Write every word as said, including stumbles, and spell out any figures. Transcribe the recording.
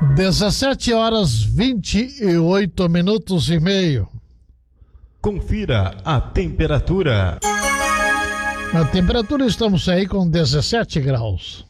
dezessete horas vinte e oito minutos e meio. Confira a temperatura. A temperatura estamos aí com dezessete graus.